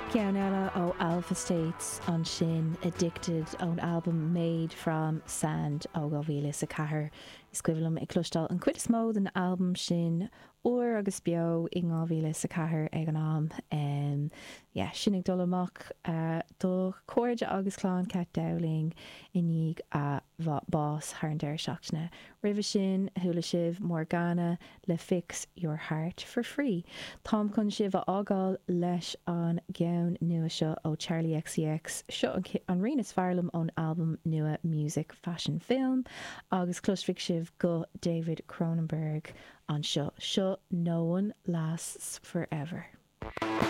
Cianella ó Alpha States an sin Addicted ón album Made from Sand ó go bhíle sa chathair. Is cuilumm ag clústal an cuid is mó an album sin uair agus beo i ngábhíle sa chathair ag an am. Sinnig dul amach do cóide agus chlán Cat Dowling iníg a bás thar an deir seachtaine. Ribh sin thula sibh Morgana le Fix Your Heart for Free. Tám chun sibh a ágáil leis an geann nua seo ó Charlie XCX seo an rinas fearlam ón album nua Music Fashion Film agus clúsfik sibh go David Cronenberg an seo No One Lasts Forever.